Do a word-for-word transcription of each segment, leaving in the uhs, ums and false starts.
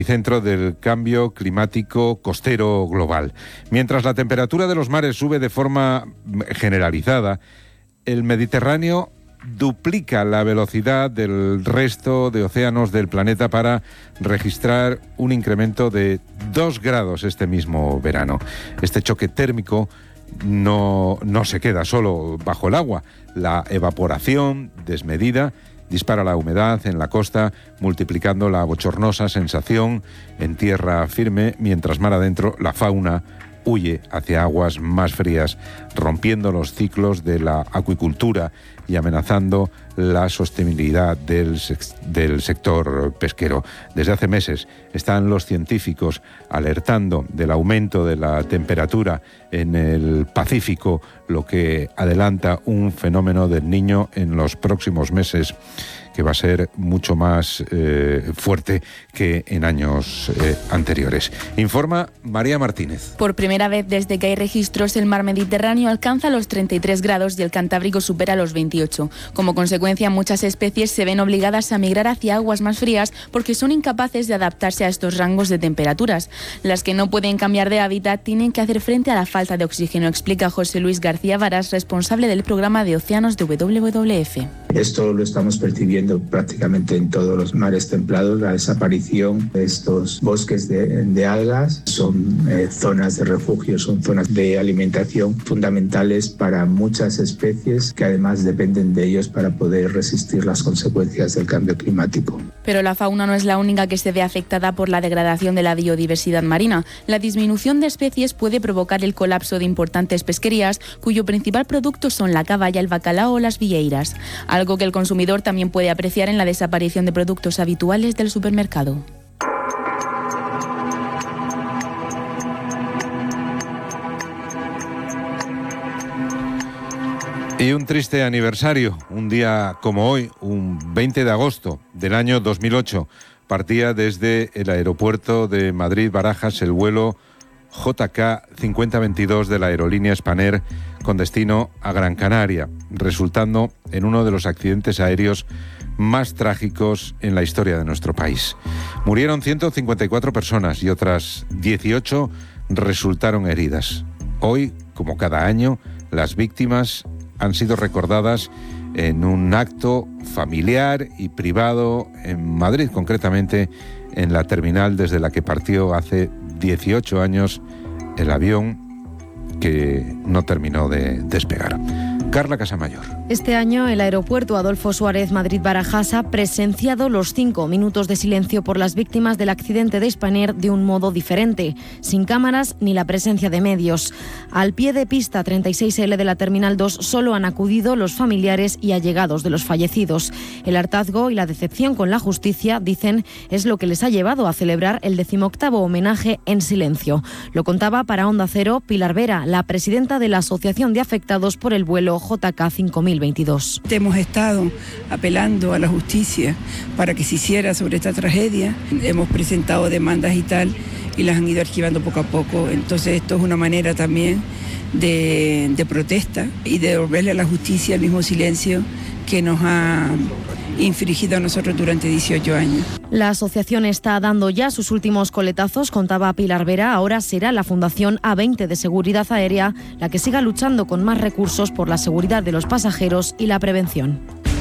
Centro del cambio climático costero global. Mientras la temperatura de los mares sube de forma generalizada, el Mediterráneo duplica la velocidad del resto de océanos del planeta para registrar un incremento de dos grados este mismo verano. Este choque térmico no, no se queda solo bajo el agua. La evaporación desmedida dispara la humedad en la costa, multiplicando la bochornosa sensación en tierra firme, mientras mar adentro la fauna huye hacia aguas más frías, rompiendo los ciclos de la acuicultura y amenazando la sostenibilidad del, del sector pesquero. Desde hace meses están los científicos alertando del aumento de la temperatura en el Pacífico, lo que adelanta un fenómeno del Niño en los próximos meses que va a ser mucho más eh, fuerte que en años eh, anteriores. Informa María Martínez. Por primera vez desde que hay registros, el mar Mediterráneo alcanza los treinta y tres grados y el Cantábrico supera los veintiocho. Como consecuencia, muchas especies se ven obligadas a migrar hacia aguas más frías porque son incapaces de adaptarse a estos rangos de temperaturas. Las que no pueden cambiar de hábitat tienen que hacer frente a la falta de oxígeno, explica José Luis García Varas, responsable del programa de océanos de W W F. Esto lo estamos percibiendo prácticamente en todos los mares templados. La desaparición de estos bosques de, de algas son eh, zonas de refugio, son zonas de alimentación fundamentales para muchas especies que además dependen de ellos para poder resistir las consecuencias del cambio climático. Pero la fauna no es la única que se ve afectada por la degradación de la biodiversidad marina. La disminución de especies puede provocar el colapso de importantes pesquerías, cuyo principal producto son la caballa, el bacalao o las vieiras, algo que el consumidor también puede apreciar en la desaparición de productos habituales del supermercado. Y un triste aniversario, un día como hoy, un veinte de agosto del año dos mil ocho, partía desde el aeropuerto de Madrid-Barajas el vuelo J K cincuenta veintidós de la aerolínea Spanair con destino a Gran Canaria, resultando en uno de los accidentes aéreos más trágicos en la historia de nuestro país. Murieron ciento cincuenta y cuatro personas y otras dieciocho resultaron heridas. Hoy, como cada año, las víctimas han sido recordadas en un acto familiar y privado en Madrid, concretamente en la terminal desde la que partió hace dieciocho años el avión que no terminó de despegar. Carla Casamayor. Este año el aeropuerto Adolfo Suárez Madrid-Barajas ha presenciado los cinco minutos de silencio por las víctimas del accidente de Spanair de un modo diferente, sin cámaras ni la presencia de medios. Al pie de pista treinta y seis L de la Terminal dos solo han acudido los familiares y allegados de los fallecidos. El hartazgo y la decepción con la justicia, dicen, es lo que les ha llevado a celebrar el decimoctavo homenaje en silencio. Lo contaba para Onda Cero Pilar Vera, la presidenta de la Asociación de Afectados por el vuelo J K cinco mil veintidós. Hemos estado apelando a la justicia para que se hiciera sobre esta tragedia. Hemos presentado demandas y tal, y las han ido archivando poco a poco. Entonces esto es una manera también de, de protesta y de devolverle a la justicia el mismo silencio que nos ha infringido a nosotros durante dieciocho años. La asociación está dando ya sus últimos coletazos, contaba Pilar Vera. Ahora será la Fundación A veinte de Seguridad Aérea la que siga luchando con más recursos por la seguridad de los pasajeros y la prevención.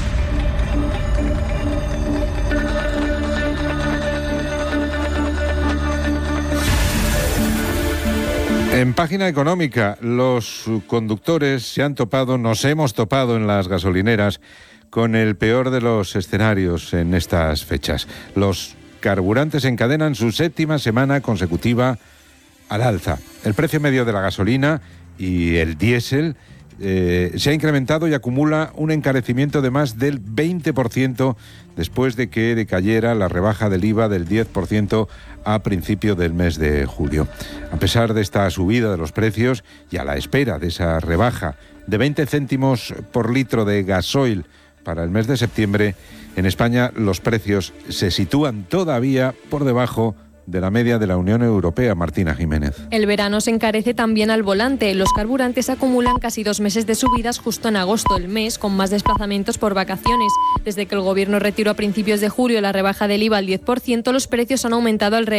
En página económica, los conductores se han topado, nos hemos topado en las gasolineras con el peor de los escenarios en estas fechas. Los carburantes encadenan su séptima semana consecutiva al alza. El precio medio de la gasolina y el diésel eh, se ha incrementado y acumula un encarecimiento de más del veinte por ciento después de que decayera la rebaja del I V A del diez por ciento a principio del mes de julio. A pesar de esta subida de los precios y a la espera de esa rebaja de veinte céntimos por litro de gasoil para el mes de septiembre, en España los precios se sitúan todavía por debajo de la media de la Unión Europea. Martina Jiménez. El verano se encarece también al volante. Los carburantes acumulan casi dos meses de subidas justo en agosto, el mes con más desplazamientos por vacaciones. Desde que el Gobierno retiró a principios de julio la rebaja del I V A al diez por ciento, los precios han aumentado alrededor